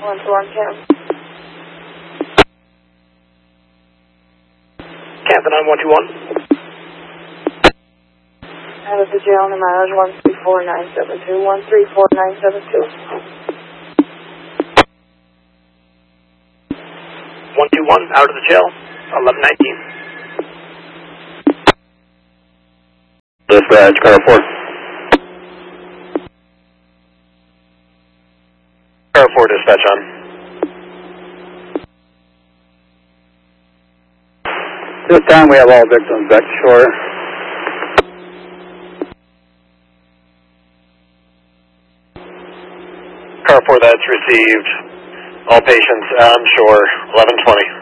121 Cam. Camp 9121. Out of the jail, the mileage 134972, 134972. 121, out of the jail, 1119. Dispatch, car 4. Car 4, dispatch on. This time we have all victims back to shore. Car 4, that's received. All patients on shore, 1120.